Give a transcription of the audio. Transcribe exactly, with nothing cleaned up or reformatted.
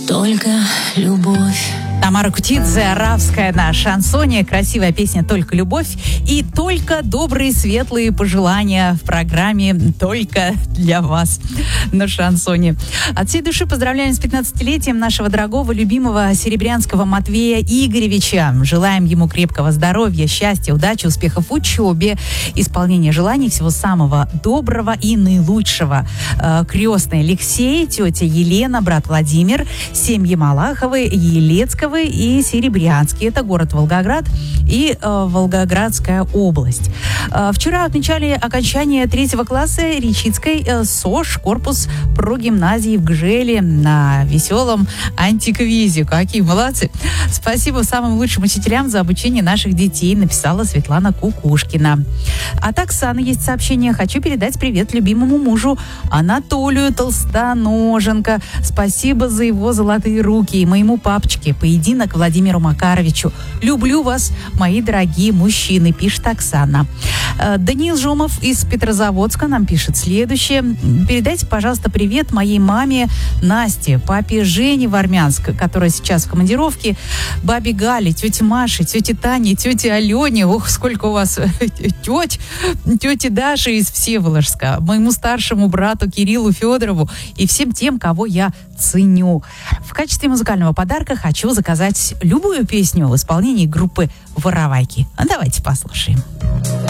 Только любовь. Тамара Кутидзе, Аравская на шансоне. Красивая песня «Только любовь» и только добрые, светлые пожелания в программе «Только для вас» на шансоне. От всей души поздравляем с пятнадцатилетием нашего дорогого, любимого серебрянского Матвея Игоревича. Желаем ему крепкого здоровья, счастья, удачи, успехов в учебе, исполнения желаний, всего самого доброго и наилучшего. Крестный Алексей, тетя Елена, брат Владимир, семьи Малаховы, Елецкого и Серебрянский. Это город Волгоград и э, Волгоградская область. Э, вчера отмечали окончание третьего класса Речицкой э, СОЖ, корпус прогимназии в Гжеле на веселом антиквизе. Какие молодцы! Спасибо самым лучшим учителям за обучение наших детей, написала Светлана Кукушкина. От Оксаны есть сообщение. Хочу передать привет любимому мужу Анатолию Толстоноженко. Спасибо за его золотые руки и моему папочке, поединок Владимиру Макаровичу. Люблю вас, мои дорогие мужчины, пишет Оксана. Даниил Жомов из Петрозаводска нам пишет следующее. Передайте, пожалуйста, привет моей маме Насте, папе Жене в Армянск, которая сейчас в командировке, бабе Гале, тете Маше, тете Тане, тете Алене. Ох, сколько у вас теть, тете Даши из Всеволожска, моему старшему брату Кириллу Федорову и всем тем, кого я ценю. В качестве музыкального подарка хочу заказать любую песню в исполнении группы «Воровайки». Давайте послушаем.